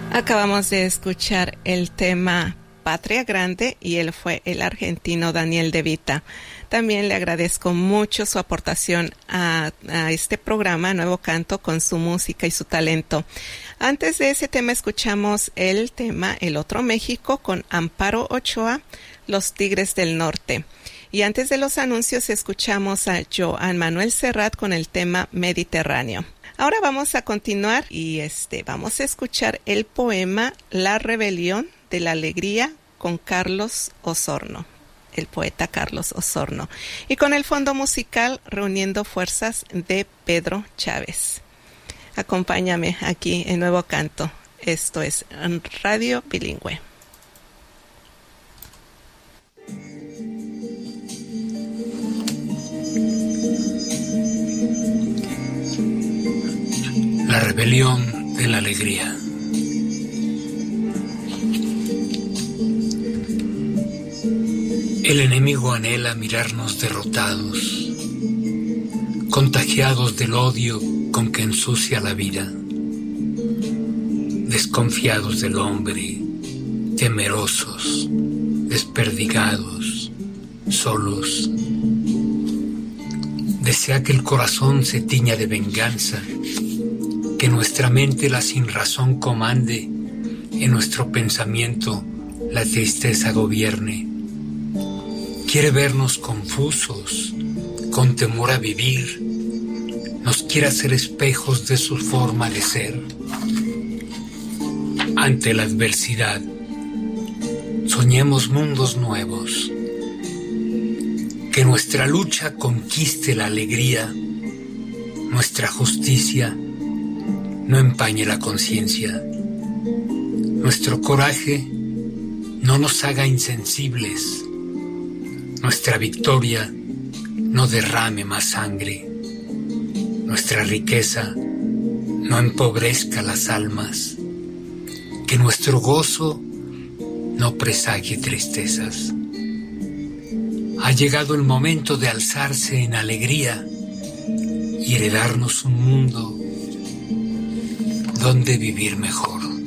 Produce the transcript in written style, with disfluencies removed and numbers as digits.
Acabamos de escuchar el tema Patria Grande y él fue el argentino Daniel De Vita. También le agradezco mucho su aportación a este programa Nuevo Canto con su música y su talento. Antes de ese tema escuchamos el tema El Otro México con Amparo Ochoa, Los Tigres del Norte. Y antes de los anuncios escuchamos a Joan Manuel Serrat con el tema Mediterráneo. Ahora vamos a continuar y vamos a escuchar el poema La Rebelión de la Alegría con Carlos Osorno, el poeta Carlos Osorno, y con el fondo musical Reuniendo Fuerzas de Pedro Chávez. Acompáñame aquí en Nuevo Canto. Esto es Radio Bilingüe. La rebelión de la alegría. El enemigo anhela mirarnos derrotados, contagiados del odio con que ensucia la vida, desconfiados del hombre, temerosos, desperdigados, solos. Desea que el corazón se tiña de venganza, que nuestra mente la sinrazón comande, en nuestro pensamiento la tristeza gobierne. Quiere vernos confusos, con temor a vivir, nos quiere hacer espejos de su forma de ser. Ante la adversidad, soñemos mundos nuevos, que nuestra lucha conquiste la alegría, nuestra justicia no empañe la conciencia, nuestro coraje no nos haga insensibles, nuestra victoria no derrame más sangre, nuestra riqueza no empobrezca las almas, que nuestro gozo no presagie tristezas. Ha llegado el momento de alzarse en alegría y heredarnos un mundo donde vivir mejor.